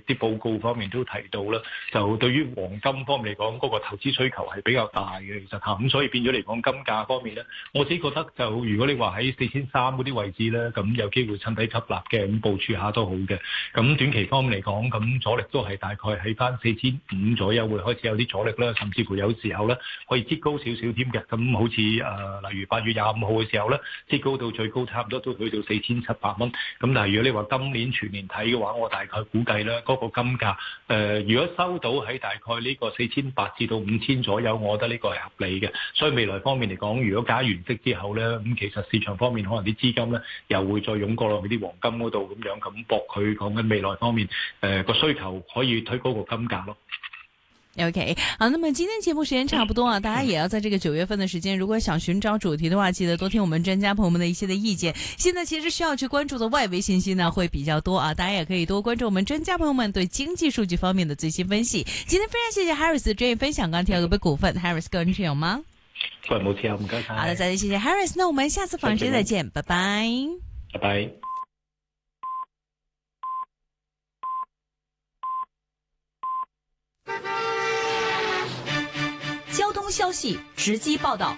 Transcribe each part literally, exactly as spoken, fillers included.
啲報告方面都提到啦，就對於黃金方面嚟講，嗰、那個投資需求係比較大嘅，其實嚇，咁所以變咗嚟講金價方面咧，我自己覺得就如果你話喺四千三嗰啲位置咧，咁有機會趁低吸納嘅，咁部署下都好嘅。咁短期方面嚟講，咁阻力都係大概喺翻四千五左右會開始有啲阻力啦，甚至乎有時候咧可以擠高少少添嘅。咁好似誒、呃、例如八月廿五號嘅時候咧，擠高到最高差唔多都去到四千七百蚊。咁但係如果你話今年全年睇嘅話，我大概估計咧嗰、那個金價誒、呃，如果收到喺大概呢個四千八至到五千左右，我覺得呢個係合理嘅。所以未來方面嚟講，如果加完息之後咧，咁其實市場方面可能啲資金咧又會再湧過落去啲黃金嗰度咁樣，咁搏佢講緊未來方面誒個、呃、需求可以推高個金價咯。 OK， 好，那麼今天節目時間差不多啊，大家也要在這個九月份的時間，如果想尋找主題的話，記得多聽我們專家朋友們的一些的意見。現在其實需要去關注的外圍信息呢會比較多啊，大家也可以多關注我們專家朋友們對經濟數據方面的最新分析。今天非常謝謝 Harris 專業分享剛提到嘅股份 Harris 個人持有嗎？ 個人冇持有，唔該晒。 好的，再次謝謝 Harris， 那我們下次訪談再見，拜拜。 拜拜。 交通消息直擊報道。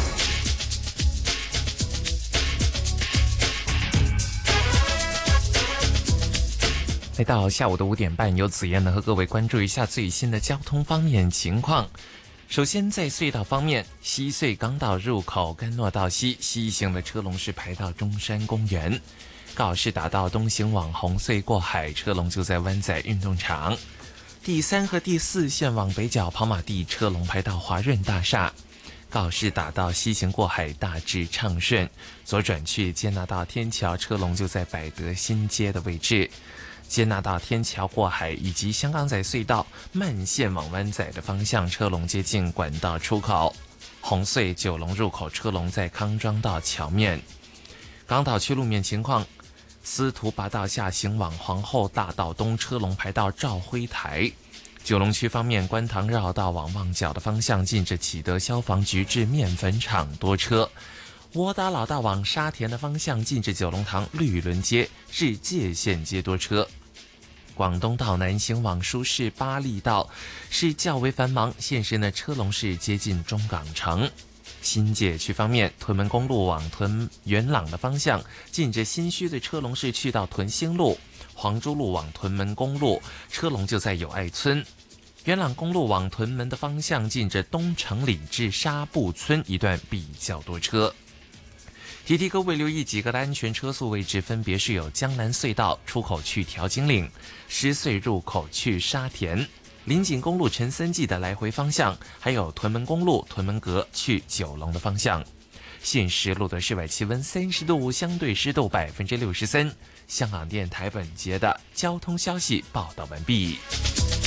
來到下午的五點半，由子燕呢和各位關注一下最新的交通方面情況。首先在隧道方面，西隧港島入口干諾道西西行的車龍是排到中山公園，高士打道東行往紅隧過海車龍就在灣仔運動場。第三和第四線往北角跑馬地車龍排到華潤大廈，告士打道西行過海大致暢順，左轉去堅拿道天橋車龍就在百德新街的位置，堅拿道天橋過海以及香港仔隧道慢線往灣仔的方向車龍接近管道出口，紅隧九龍入口車龍在康莊道橋面。港島區路面情況，司徒拔道下行往皇后大道東車龍排到肇輝台。九龍區方面，觀塘繞道往旺角的方向近着啟德消防局至麵粉廠多車。窩打老道往沙田的方向近着九龍塘綠倫街至界限街多車。廣東道南行往書市巴利道是較為繁忙，現時呢車龍是接近中港城。新界區方面，屯門公路往屯元朗的方向近着新墟的車龍是去到屯興路，黃珠路往屯門公路車龍就在友愛村，元朗公路往屯門的方向近着東城里至沙步村一段比較多車。提提各位留意幾個的安全車速位置，分別是有江南隧道出口去調景嶺，獅隧入口去沙田，臨景公路陳森記的來回方向，還有屯門公路屯門閣去九龍的方向。現時錄得室外氣溫三十度，相對濕度百分之六十三。香港電台本節的交通消息報道完畢。